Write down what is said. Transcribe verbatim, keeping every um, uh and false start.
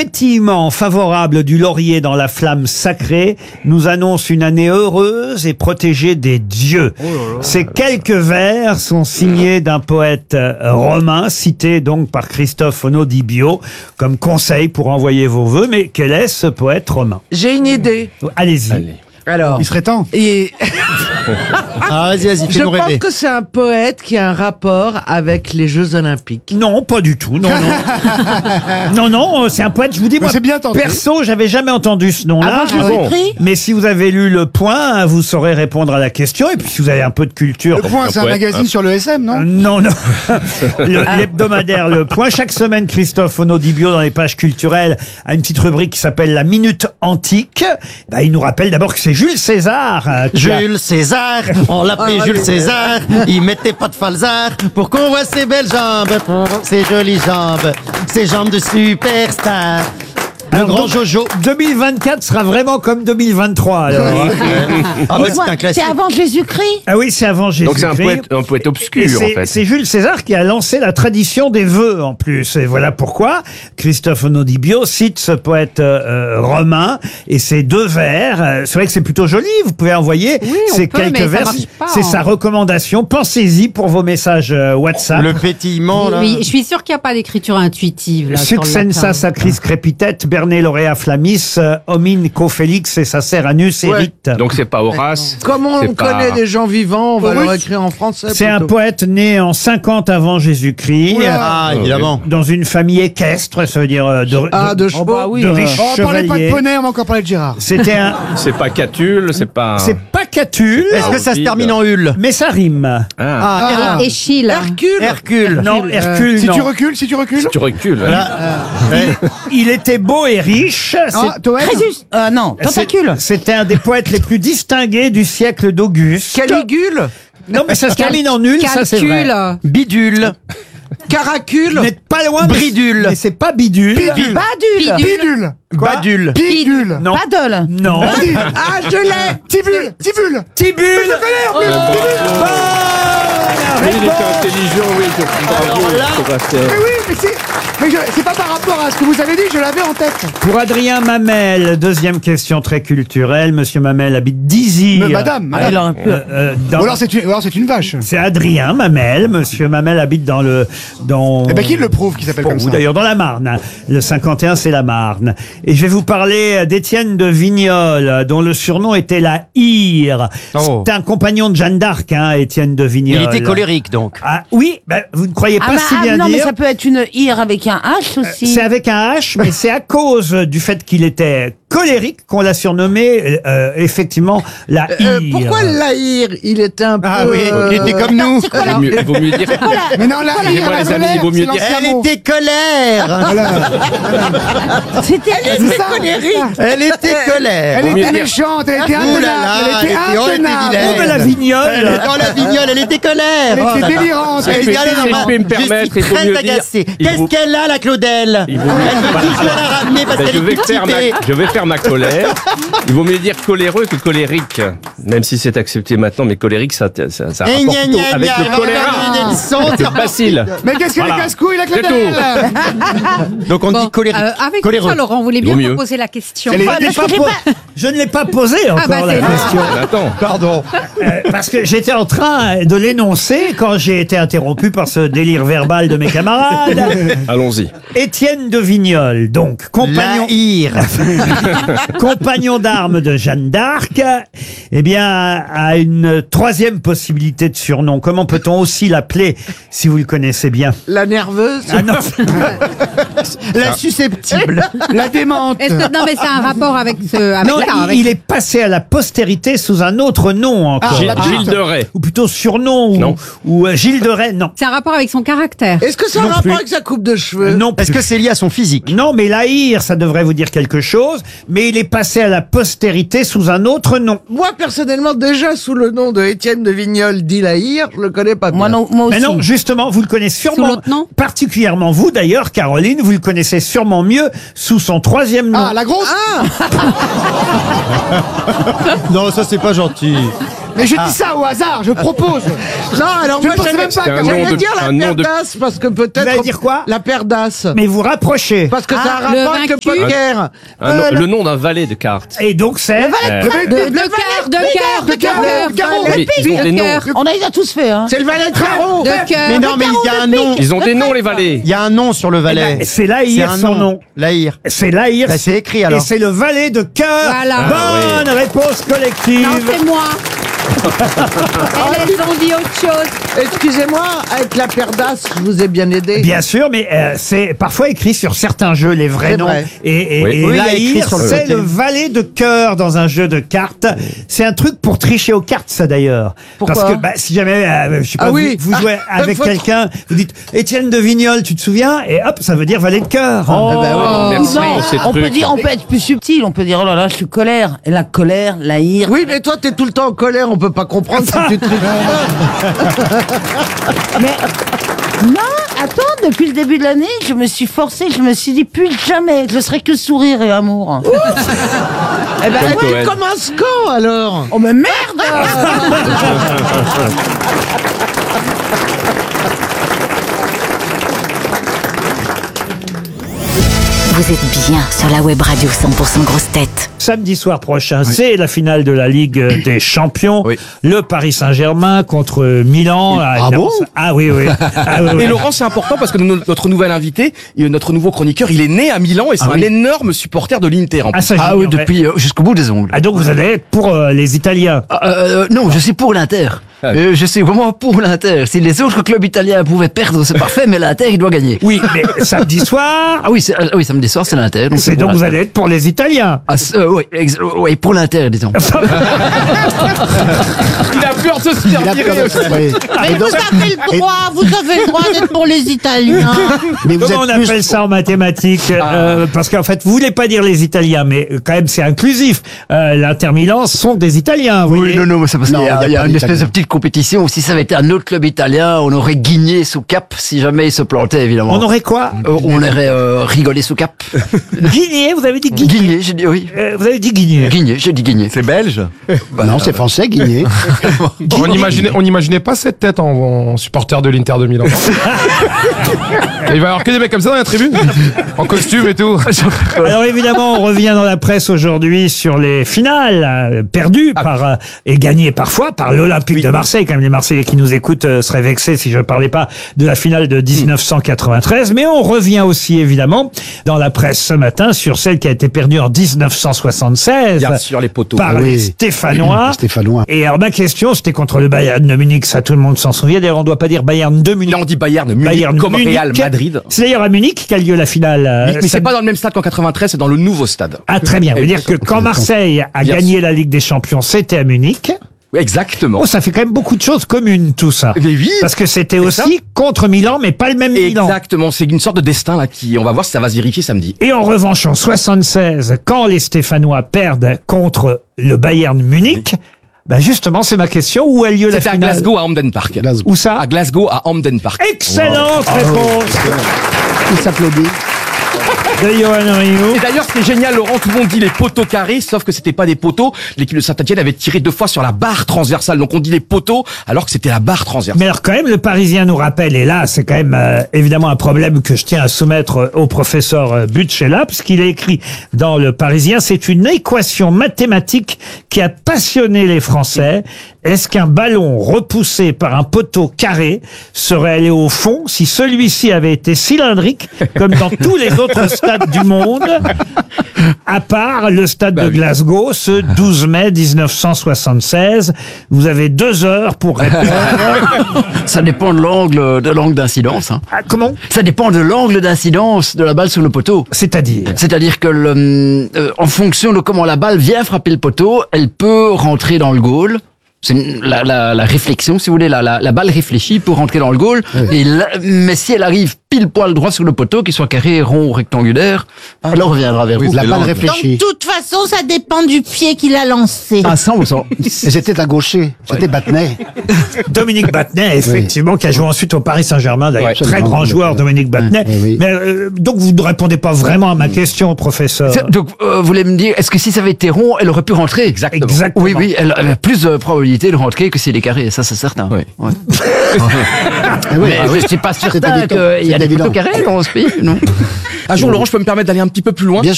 pétillement favorable du laurier dans la flamme sacrée nous annonce une année heureuse et protégée des dieux. Oh là là. Ces quelques vers sont signés d'un poète romain, cité donc par Christophe Onodibio, comme conseil pour envoyer vos vœux. Mais quel est ce poète romain? J'ai une idée. Allez-y. Allez. Alors, il serait temps. Et Ah, vas-y, vas-y, je fais-nous pense rêver. que c'est un poète qui a un rapport avec les Jeux Olympiques. Non, pas du tout. Non, non. non, non, c'est un poète, je vous dis, moi, c'est bien tenté. perso, j'avais jamais entendu ce nom-là. Avant Jésus-Christ ? Mais si vous avez lu Le Point, vous saurez répondre à la question. Et puis, si vous avez un peu de culture. Le Point, c'est un Ouais. magazine sur le S M, non? Euh, Non, non. Le- L'hebdomadaire Le Point. Chaque semaine, Christophe Onodibio, dans les pages culturelles, a une petite rubrique qui s'appelle La Minute Antique. Bah, il nous rappelle d'abord que c'est Jules César. euh, qui a- Jules César, on l'appelait Ah, Jules allez. César, il mettait pas de falzar pour qu'on voit ses belles jambes, ses jolies jambes, ses jambes de superstar. Le Alors, grand donc, Jojo. deux mille vingt-quatre sera vraiment comme deux mille vingt-trois, alors. Ah bah c'est un classique. C'est avant Jésus-Christ. Ah oui, c'est avant Jésus-Christ. Donc c'est un poète, un poète Et obscur, en c'est- fait. C'est Jules César qui a lancé la tradition des vœux en plus. Et voilà pourquoi Christophe Onodibio cite ce poète euh, romain et ses deux vers. Euh, C'est vrai que c'est plutôt joli. Vous pouvez envoyer Oui, on ces peut, quelques mais ça vers. marche pas, C'est hein. sa recommandation. Pensez-y pour vos messages euh, WhatsApp. Le pétillement, là. Oui, je suis sûre qu'il n'y a pas d'écriture intuitive. Là, sur le Succensa latin. sacris crepitet, berne laurea flammis, euh, homine cofélix et sacer anus Ouais. erit. Donc c'est pas Horace. Comme on c'est pas- connaît des gens vivants, on va Oui. leur écrire en français. C'est un plutôt. poète né en cinquante avant Jésus-Christ. Oula. Ah, évidemment. Dans une famille équestre, ça veut dire euh, de, Ah, de chevaux. bah oui, de euh. riches Oh, on parlait pas de chevaliers. poney, on va encore parler de Gérard. C'était un. C'est pas Catulle, c'est pas. C'est pas Catulle, Est-ce que ça se termine en hul? mais ça rime. Ah, Ah, Et Chille. Hercule. Hercule. Non, Hercule, Si non. tu recules, si tu recules. tu recules. Il était beau et riche. C'est- Ah, Toen. Crésus. Euh, non, c'est- tentacule. C'était un des poètes les plus distingués du siècle d'Auguste. Caligule. Non, mais ça se termine en nul, ça c'est vrai. Calcul. Bidule. Caracule. Vous n'êtes pas loin. mais- Bridule. Mais c'est pas bidule. Bidule. Badule. Bidule. Badule. Bidule. Non. Paddle. Non. Ah, je l'ai. Tibule. Tibule. Tibule. Bonne Mais il réponse. était intelligent, oui. Bravo, Sébastien. Mais oui, mais c'est, mais je- c'est pas par rapport à ce que vous avez dit, je l'avais en tête. Pour Adrien Mamel, deuxième question très culturelle. Monsieur Mamel habite Dizy. Mais madame, madame. Euh, euh, dans- Ou alors c'est une, ou alors c'est une vache. C'est Adrien Mamel. Monsieur Mamel habite dans le dans. Eh ben qui le prouve qui s'appelle Pour comme vous ça? d'ailleurs dans la Marne. Le cinquante et un, c'est la Marne. Et je vais vous parler d'Étienne de Vignoles, dont le surnom était la Hire. Oh. C'est un compagnon de Jeanne d'Arc, hein, Étienne de Vignoles. Il était colérique, donc. Ah oui, ben, vous ne croyez pas Ah, bah, si ah, bien non, mais dire. ça peut être une ire avec un H aussi. C'est avec un H, mais c'est à cause du fait qu'il était colérique qu'on l'a surnommé euh, effectivement la Euh, Hire. pourquoi l'haïr? Il était un peu. Ah oui, euh, il était comme nous. Il vaut mieux- il vaut mieux dire. Mais non, là, Excusez-moi, la les amis, colère, il vaut mieux c'est dire- l'ancien Elle mot. était colère. Voilà. C'était. C'est ça. Elle était colère. Elle Vaut mieux était dire- méchante, elle était Ouh là là, intenable, elle elle était était- oh, elle était intenable. vilaine. Oh, mais la Vignole. Elle était dans la vignole, elle était colère. Elle Oh était là là. délirante. Elle elle était était alors, si je peux me je permettre, suis il vaut très mieux dire- agacée. il Qu'est-ce vaut- qu'elle a, la Claudel? Il vaut Elle mieux- veut toujours la ramener parce Ben, qu'elle je, est vais toute faire ma, typée. je vais faire ma colère. Il vaut mieux dire coléreux que colérique. Même si c'est accepté maintenant, mais colérique, ça, ça, ça Eh, rapporte gna, plutôt gna, avec gna, le elle va choléra. regarder des leçons. C'est facile. Mais qu'est-ce qu'elle Voilà. est casse-couille, la C'est Claudel? Donc on Bon, dit colérique. euh, avec coléreux. ça, Laurent, vous voulez Il bien vaut me mieux. poser la question. Elle est- Parce elle est que pas j'ai po- pas- Je ne l'ai pas posé encore bah, la c'est- question. Attends. Pardon. Euh, parce que j'étais en train de l'énoncer quand j'ai été interrompu par ce délire verbal de mes camarades. Allons-y. Étienne de Vignoles, donc compagnon, La ire. compagnon d'armes de Jeanne d'Arc, eh bien, a une troisième possibilité de surnom. Comment peut-on aussi l'appeler si vous le connaissez bien? La nerveuse. Ah non, La susceptible. La démente. Est-ce que non mais c'est un rapport avec ce avec non, ça, il, avec- il est passé à la postérité sous un autre nom encore. Gilles, la Gilles de Rais. Ou plutôt surnom, ou, Non. ou euh, Gilles de Rais, non. c'est un rapport avec son caractère. Est-ce que c'est un Non rapport plus. avec sa coupe de cheveux? Euh, non Est-ce plus. que c'est lié à son physique? Non, mais l'haïr, ça devrait vous dire quelque chose, mais il est passé à la postérité sous un autre nom. Moi, personnellement, déjà sous le nom de Étienne de Vignoles dit l'haïr, je le connais pas bien. Moi non, moi aussi. Mais non, justement, vous le connaissez Sous sûrement, l'autre nom particulièrement vous d'ailleurs, Caroline, vous le connaissez sûrement mieux sous son troisième nom. Ah, la grosse. Non, ça c'est pas gentil. Mais je dis ça au hasard, je propose. Non, alors Je moi, pensais j'allais même pas que- j'allais un nom de- dire la un nom de- perdasse, parce que Vous peut-être... allez dire quoi? La perdasse. Mais vous rapprochez. Parce que ça a un le rapport avec le vaincu. poker. Un Euh, nom- le- Le nom d'un valet de cartes. Et donc c'est... Euh, De, de cœur, de cœur, de cœur, de cœur. Mais ils ont des de noms. cœur. On a, ils ont tous fait, hein. C'est le valet de carreau. De cœur. Mais non, mais il y a un nom. Ils ont des noms, les valets. Il y a un nom sur le valet. Eh ben, c'est Lahir, C'est un son nom. Lahir. C'est Lahir. Bah, c'est écrit Et alors. c'est le valet de cœur. Voilà. Bonne Ah, réponse collective. Non, c'est moi. Elles ont dit autre chose. Excusez-moi, avec la perdasse, je vous ai bien aidé. Bien sûr, mais euh, c'est parfois écrit sur certains jeux les vrais C'est noms. vrai. Et, et, Oui. et Oui, il y a écrit Lahir, sur le c'est côté. le valet de cœur dans un jeu de cartes. C'est un truc pour tricher aux cartes, ça d'ailleurs. Pourquoi Parce que bah, si jamais, euh, je sais pas, Ah vous, oui. vous jouez Ah, avec faut- quelqu'un, vous dites Étienne de Vignol, tu te souviens? Et hop, ça veut dire valet de cœur. Eh ben oui. Merci Non, pour ces on peut trucs. dire, on peut être plus subtil. On peut dire, oh là là, je suis colère. Et la colère, la ire. Oui, mais toi, t'es tout le temps en colère, on peut pas comprendre si tu te Mais non, attends, depuis le début de l'année, je me suis forcée, je me suis dit plus jamais, je serai que sourire et amour. Eh ben, Comme Ouais, Cohen. comme un scan, alors. oh mais merde. Vous êtes bien sur la web radio cent pour cent grosses têtes. Samedi soir prochain, c'est la finale de la Ligue des Champions. Oui. Le Paris Saint-Germain contre Milan. Ah, évidemment, ça- Ah oui, oui. Ah, oui, oui. Et Laurent, c'est important parce que no- notre nouvel invité, et notre nouveau chroniqueur, il est né à Milan et c'est un énorme supporter de l'Inter. en Ah, plus. ça, Ah oui, j'ignorais. depuis euh, jusqu'au bout des ongles. Ah, donc vous allez être pour euh, les Italiens. Ah, euh, non, je suis pour l'Inter. Euh, je suis vraiment pour l'Inter. Si les autres clubs italiens pouvaient perdre, c'est parfait, mais l'Inter, il doit gagner. Oui, mais samedi soir, Ah oui, c'est- euh, oui, samedi soir, c'est l'Inter. donc c'est pour donc vous l'Inter. allez être pour les Italiens. Ah, c'est- euh, oui, ex- euh, oui, pour l'Inter, disons. Il a peur de se faire virer aussi. Mais vous avez le droit, vous avez le droit d'être pour les Italiens. Mais vous Comment on êtes plus appelle ça en mathématiques euh, Parce qu'en fait, vous voulez pas dire les Italiens, mais euh, quand même c'est inclusif. Euh, L'Inter Milan sont des Italiens. Vous Oui, voyez. non, non, mais c'est parce qu'il y a, Non, il y a pas une d'Italien. espèce de petite compétition. Si ça avait été un autre club italien, on aurait guigné sous cap si jamais il se plantait, évidemment. On aurait quoi Euh, on aurait euh, rigolé sous cap. Guigné, vous avez dit Guigné. Guigné, j'ai dit oui. Euh, vous avez dit Guigné. Guigné, j'ai dit guigné. C'est belge. Bah non, c'est français, Guigné. On n'imaginait, on n'imaginait pas cette tête en, en supporter de l'Inter de Milan. Et il va y avoir que des mecs comme ça dans la tribune, en costume et tout. Alors évidemment, on revient dans la presse aujourd'hui sur les finales euh, perdues par euh, et gagnées parfois par l'Olympique de Marseille. Quand même, les Marseillais qui nous écoutent euh, seraient vexés si je ne parlais pas de la finale de dix-neuf cent quatre-vingt-treize. Mais on revient aussi évidemment dans la presse ce matin sur celle qui a été perdue en dix-neuf cent soixante-seize Bien sûr, les poteaux. par les Oui. Stéphanois. Stéphanois. Et alors ma question, c'était contre le Bayern de Munich. Ça, tout le monde s'en souvient. D'ailleurs, on ne doit pas dire Bayern de Munich. Là, on dit Bayern, Munich, Bayern comme Munich. Real Madrid. C'est d'ailleurs à Munich qu'a lieu la finale. euh, Mais, mais ça- c'est pas dans le même stade qu'en quatre-vingt-treize, c'est dans le nouveau stade. Ah, très bien. Vous dire que quand Marseille a Bien gagné sûr. la Ligue des Champions, c'était à Munich. Oui, exactement. Oh, ça fait quand même beaucoup de choses communes, tout ça. Mais oui. Parce que c'était C'est aussi contre Milan, mais pas le même Milan. Exactement, c'est une sorte de destin là qui, on va voir si ça va se vérifier samedi. Et en revanche, en soixante-seize, quand les Stéphanois perdent contre le Bayern Munich, bah justement, c'est ma question. Où a lieu la C'était à finale? Glasgow, à Hampden Park. Où ça? À Glasgow, à Hampden Park. Excellente réponse Il s'applaudit. de Johan Rioux. Et d'ailleurs, c'était génial, Laurent, tout le monde dit les poteaux carrés, sauf que c'était pas des poteaux. L'équipe de Saint-Etienne avait tiré deux fois sur la barre transversale, donc on dit les poteaux, alors que c'était la barre transversale. Mais alors quand même, le Parisien nous rappelle, et là c'est quand même euh, évidemment un problème que je tiens à soumettre euh, au professeur euh, Butchella, puisqu'il a écrit dans le Parisien, c'est une équation mathématique qui a passionné les Français. Est-ce qu'un ballon repoussé par un poteau carré serait allé au fond si celui-ci avait été cylindrique, comme dans tous les autres stades du monde, à part le stade de Glasgow, ce douze mai dix-neuf cent soixante-seize. Vous avez deux heures pour répondre. Ça dépend de l'angle, de l'angle d'incidence. Hein. Ah, comment? Ça dépend de l'angle d'incidence de la balle sur le poteau. C'est-à-dire? C'est-à-dire que le, euh, en fonction de comment la balle vient frapper le poteau, elle peut rentrer dans le goal. C'est une- la, la, la réflexion, si vous voulez, la, la, la balle réfléchit pour rentrer dans le goal. Et là- mais si elle arrive pile poil droit sur le poteau, qu'il soit carré, rond ou rectangulaire. Alors on reviendra vers vous. la balle Donc, de réfléchie. toute façon, ça dépend du pied qu'il a lancé. À cent pour cent. Et c'était un gaucher. C'était Battenet. Dominique Battenet, effectivement, qui a joué ensuite au Paris Saint-Germain, d'ailleurs. Ouais. Très Absolument. grand joueur, Dominique Battenet. Oui, oui. Mais euh, donc, vous ne répondez pas vraiment à ma question, professeur. C'est- Donc, euh, vous voulez me dire, est-ce que si ça avait été rond, elle aurait pu rentrer? Exactement. Exactement. Oui, oui, elle avait plus de probabilité de rentrer que si elle est carrée, ça c'est certain. Oui. Ouais. Ah oui. Mais je suis pas certain évident. qu'il y a C'est des évident. poteaux carrés dans ce pays, non? Un jour, Laurent, je peux me permettre d'aller un petit peu plus loin. Bien